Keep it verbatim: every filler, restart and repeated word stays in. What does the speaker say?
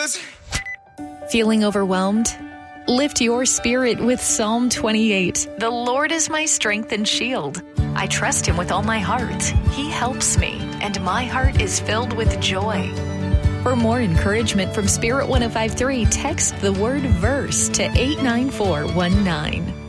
'cause Feeling overwhelmed? Lift your spirit with Psalm twenty-eight. The Lord is my strength and shield. I trust him with all my heart. He helps me, and my heart is filled with joy. For more encouragement from Spirit one oh five point three, text the word verse to eight nine four one nine.